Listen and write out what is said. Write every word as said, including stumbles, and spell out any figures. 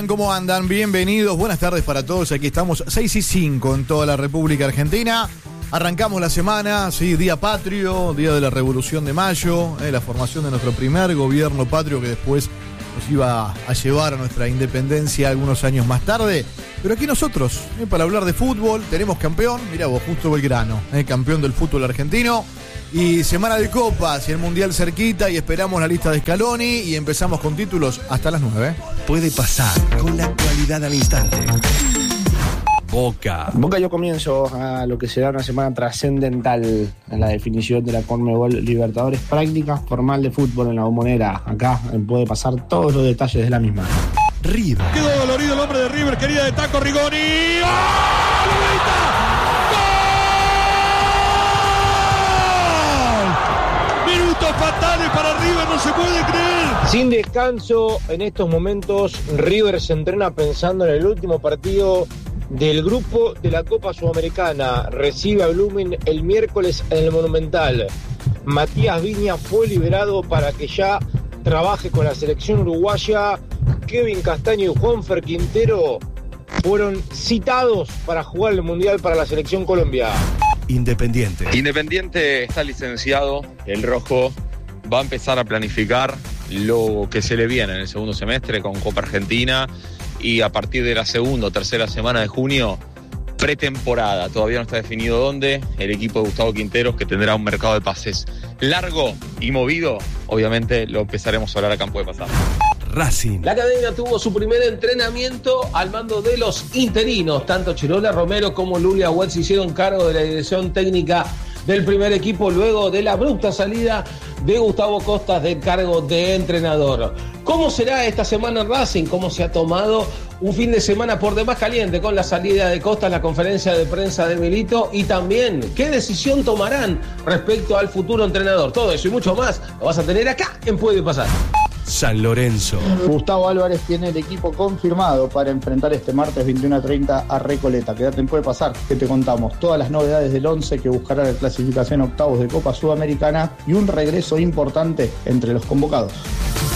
¿Cómo andan? Bienvenidos, buenas tardes para todos. Aquí estamos seis y cinco en toda la República Argentina. Arrancamos la semana, sí, día patrio, día de la Revolución de Mayo, eh, la formación de nuestro primer gobierno patrio que después nos iba a llevar a nuestra independencia algunos años más tarde. Pero aquí nosotros, eh, para hablar de fútbol, tenemos campeón, mirá vos, justo Belgrano, eh, campeón del fútbol argentino. Y semana de copas y el mundial cerquita y esperamos la lista de Scaloni y empezamos con títulos hasta las nueve. Puede pasar con la actualidad al instante. Boca. Boca yo comienzo a lo que será una semana trascendental en la definición de la Conmebol Libertadores, práctica formal de fútbol en la Bombonera. Acá puede pasar todos los detalles de la misma. River. Quedó dolorido el hombre de River, querida de taco Rigoni. ¡Oh! Minutos fatales para River, no se puede creer. Sin descanso, en estos momentos River se entrena pensando en el último partido del grupo de la Copa Sudamericana. Recibe a Blooming el miércoles en el Monumental. Matías Viña fue liberado para que ya trabaje con la selección uruguaya. Kevin Castaño y Juanfer Quintero fueron citados para jugar el Mundial para la selección Colombia. Independiente. Independiente está licenciado, el rojo va a empezar a planificar lo que se le viene en el segundo semestre con Copa Argentina y a partir de la segunda o tercera semana de junio, pretemporada. Todavía no está definido dónde. El equipo de Gustavo Quinteros, que tendrá un mercado de pases largo y movido, obviamente lo empezaremos a hablar a campo de pasado. Racing. La academia tuvo su primer entrenamiento al mando de los interinos. Tanto Chirola Romero como Lulia Wetz se hicieron cargo de la dirección técnica del primer equipo luego de la abrupta salida de Gustavo Costas del cargo de entrenador. ¿Cómo será esta semana en Racing? ¿Cómo se ha tomado un fin de semana por demás caliente con la salida de Costas, la conferencia de prensa de Milito y también qué decisión tomarán respecto al futuro entrenador? Todo eso y mucho más lo vas a tener acá en Puede Pasar. San Lorenzo. Gustavo Álvarez tiene el equipo confirmado para enfrentar este martes veintiuno a treinta a Recoleta. Quédate en Puede Pasar, que te contamos todas las novedades del once que buscará la clasificación octavos de Copa Sudamericana y un regreso importante entre los convocados.